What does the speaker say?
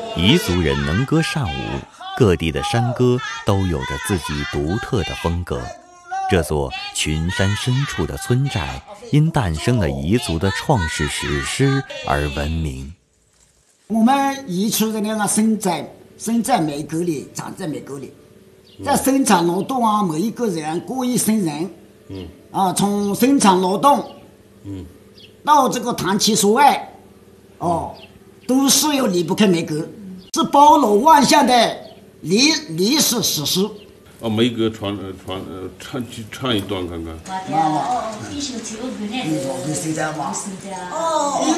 彝族人能歌善舞，各地的山歌都有着自己独特的风格。这座群山深处的村寨，因诞生了彝族的创世史诗而闻名。 我们彝族人呢，生在美国里，长在美国里，在生产劳动啊，每一个人过一生人，从生产劳动，到这个谈情说爱，都是要离不开美国，是包罗万象的历史史诗。 梅歌唱一段看看。